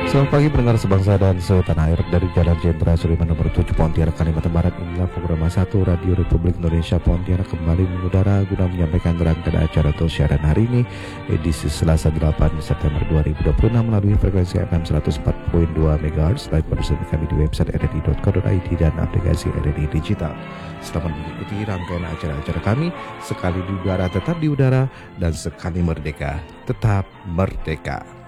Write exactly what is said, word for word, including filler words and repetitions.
Selamat pagi pendengar sebangsa dan setanah air dari Jalan Jenderal Sudirman nomor tujuh Pontianak, Kalimantan Barat. Inilah program satu Radio Republik Indonesia Pontianak kembali mengudara guna menyampaikan rangkaian acara atau siaran hari ini edisi Selasa delapan September dua ribu dua puluh enam melalui frekuensi F M seratus empat koma dua megahertz live pada kami di website r r i dot co dot i d dan aplikasi R R I Digital. Selamat mengikuti rangkaian acara-acara kami, sekali di udara tetap di udara dan sekali merdeka tetap merdeka.